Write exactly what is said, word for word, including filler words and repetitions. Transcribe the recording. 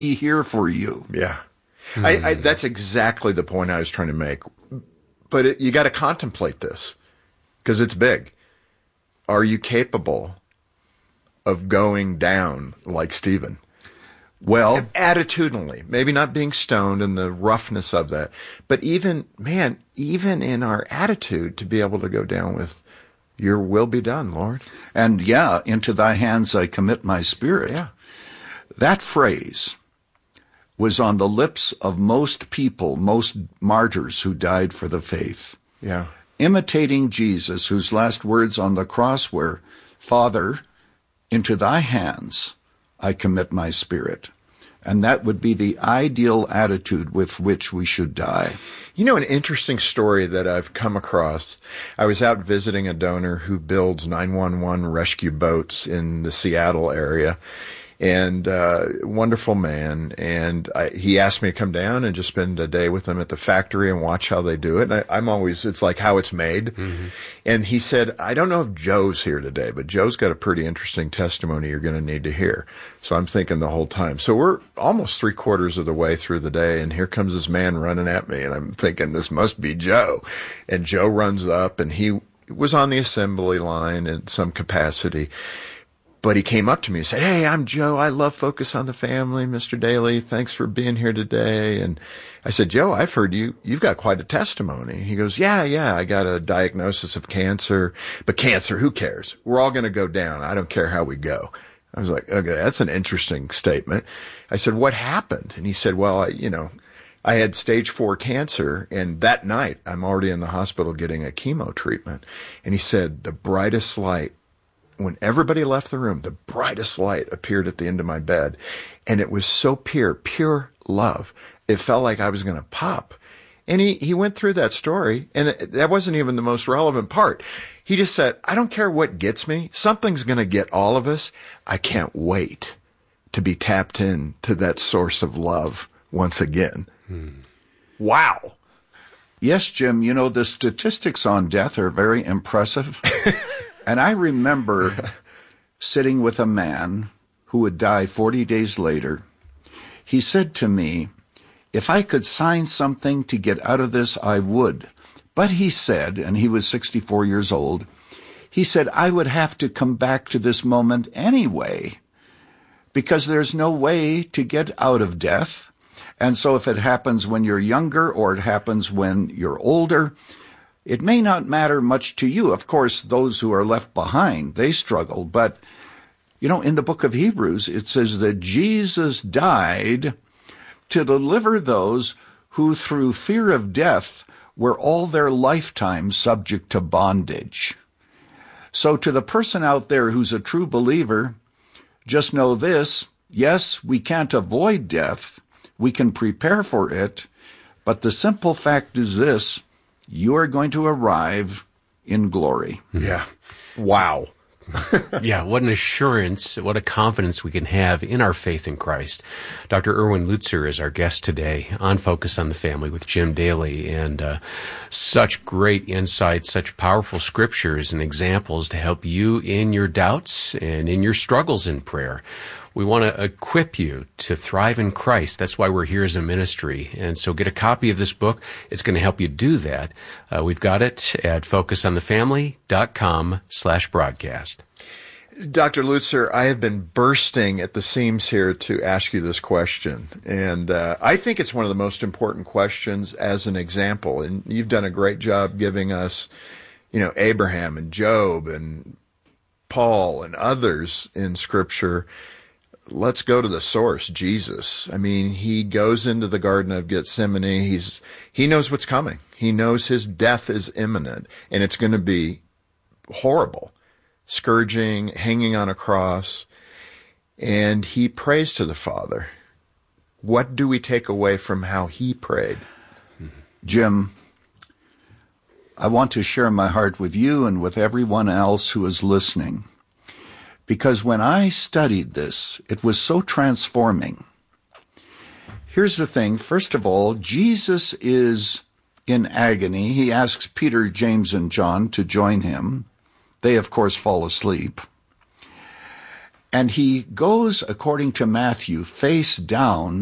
be here for you. Yeah. Hmm. I, I, that's exactly the point I was trying to make. But it, you got to contemplate this because it's big. Are you capable of going down like Stephen? Well, attitudinally, maybe not being stoned and the roughness of that, but even, man, even in our attitude to be able to go down with, your will be done, Lord. And yeah, into thy hands I commit my spirit. Yeah. That phrase was on the lips of most people, most martyrs who died for the faith. Yeah. Imitating Jesus, whose last words on the cross were, Father, into thy hands I commit my spirit. And that would be the ideal attitude with which we should die. You know, an interesting story that I've come across. I was out visiting a donor who builds nine one one rescue boats in the Seattle area. And uh wonderful man. And I, he asked me to come down and just spend a day with him at the factory and watch how they do it. And I, I'm always, it's like how it's made. Mm-hmm. And he said, I don't know if Joe's here today, but Joe's got a pretty interesting testimony you're going to need to hear. So I'm thinking the whole time. So we're almost three quarters of the way through the day, and here comes this man running at me. And I'm thinking, this must be Joe. And Joe runs up, and he was on the assembly line in some capacity. But he came up to me and said, hey, I'm Joe. I love Focus on the Family, Mister Daly. Thanks for being here today. And I said, Joe, I've heard you, you've got quite a testimony. He goes, yeah, yeah, I got a diagnosis of cancer, but cancer, who cares? We're all going to go down. I don't care how we go. I was like, okay, that's an interesting statement. I said, what happened? And he said, well, I, you know, I had stage four cancer, and that night I'm already in the hospital getting a chemo treatment. And he said, the brightest light, when everybody left the room, the brightest light appeared at the end of my bed. And it was so pure, pure love. It felt like I was going to pop. And he, he went through that story, and it, that wasn't even the most relevant part. He just said, I don't care what gets me. Something's going to get all of us. I can't wait to be tapped in to that source of love once again. Hmm. Wow. Yes, Jim, you know, the statistics on death are very impressive. And I remember sitting with a man who would die forty days later. He said to me, if I could sign something to get out of this, I would. But he said, and he was sixty-four years old, he said, I would have to come back to this moment anyway, because there's no way to get out of death. And so if it happens when you're younger or it happens when you're older, it may not matter much to you. Of course, those who are left behind, they struggle. But, you know, in the book of Hebrews, it says that Jesus died to deliver those who through fear of death were all their lifetime subject to bondage. So to the person out there who's a true believer, just know this, yes, we can't avoid death. We can prepare for it. But the simple fact is this, you are going to arrive in glory. Yeah. Wow. Yeah, what an assurance, what a confidence we can have in our faith in Christ. Doctor Erwin Lutzer is our guest today on Focus on the Family with Jim Daly, and uh, such great insights, such powerful scriptures and examples to help you in your doubts and in your struggles in prayer. We want to equip you to thrive in Christ. That's why we're here as a ministry. And so get a copy of this book. It's going to help you do that. Uh, we've got it at focusonthefamily.com slash broadcast. Doctor Lutzer, I have been bursting at the seams here to ask you this question. And uh, I think it's one of the most important questions as an example. And you've done a great job giving us, you know, Abraham and Job and Paul and others in Scripture. Let's go to the source, Jesus. I mean, he goes into the Garden of Gethsemane. He's, he knows what's coming. He knows his death is imminent, and it's going to be horrible. Scourging, hanging on a cross, and he prays to the Father. What do we take away from how he prayed? Jim, I want to share my heart with you and with everyone else who is listening. Because when I studied this, it was so transforming. Here's the thing. First of all, Jesus is in agony. He asks Peter, James, and John to join him. They, of course, fall asleep. And he goes, according to Matthew, face down